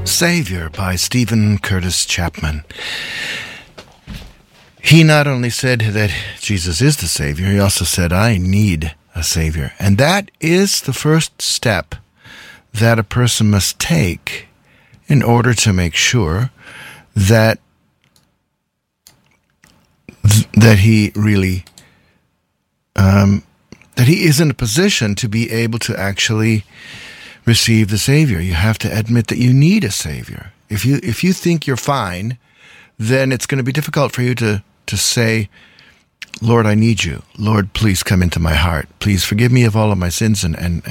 Savior by Steven Curtis Chapman. He not only said that Jesus is the Savior, he also said, I need a Savior. And that is the first step that a person must take in order to make sure that he really, that he is in a position to be able to actually receive the Savior. You have to admit that you need a Savior. If you think you're fine, then it's going to be difficult for you to say, Lord, I need you. Lord, please come into my heart. Please forgive me of all of my sins and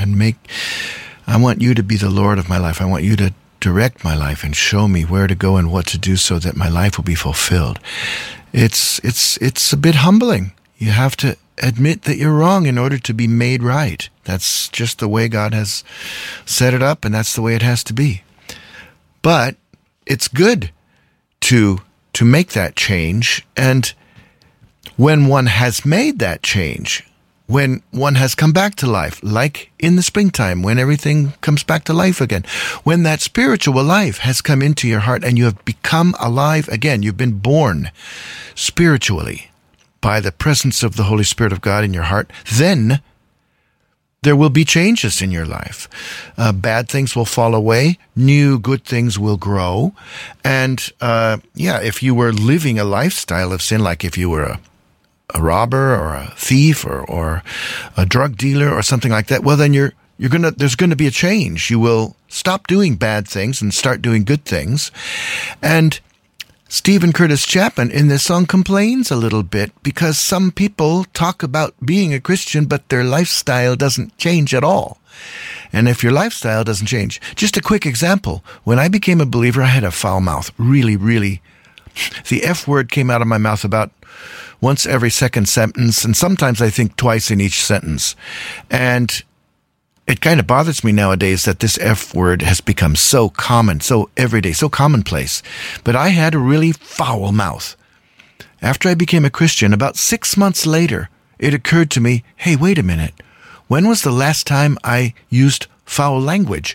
I want you to be the Lord of my life. I want you to direct my life and show me where to go and what to do so that my life will be fulfilled. It's a bit humbling. You have to admit that you're wrong in order to be made right. That's just the way God has set it up, and that's the way it has to be. But it's good to make that change, and when one has made that change, when one has come back to life, like in the springtime, when everything comes back to life again, when that spiritual life has come into your heart and you have become alive again, you've been born spiritually by the presence of the Holy Spirit of God in your heart, then there will be changes in your life. Bad things will fall away. New good things will grow. And if you were living a lifestyle of sin, like if you were a robber or a thief or a drug dealer or something like that, well, then there's going to be a change. You will stop doing bad things and start doing good things. And Steven Curtis Chapman in this song complains a little bit because some people talk about being a Christian, but their lifestyle doesn't change at all. And if your lifestyle doesn't change, just a quick example. When I became a believer, I had a foul mouth. Really, really. The F word came out of my mouth about once every second sentence, and sometimes I think twice in each sentence. And it kind of bothers me nowadays that this F word has become so common, so everyday, so commonplace. But I had a really foul mouth. After I became a Christian, about 6 months later, it occurred to me, hey, wait a minute. When was the last time I used foul language?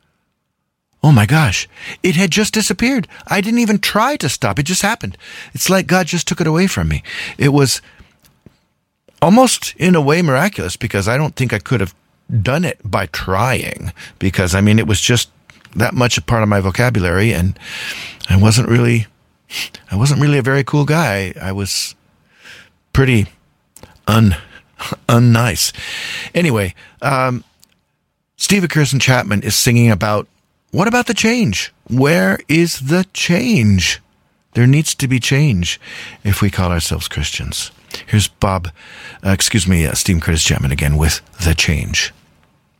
Oh my gosh, it had just disappeared. I didn't even try to stop. It just happened. It's like God just took it away from me. It was almost in a way miraculous because I don't think I could have done it by trying, because it was just that much a part of my vocabulary, and I wasn't really a very cool guy. I was pretty unnice. Anyway, Steven Curtis Chapman is singing about, what about the change? Where is the change? There needs to be change if we call ourselves Christians. Here's Steven Curtis Chapman again with The Change.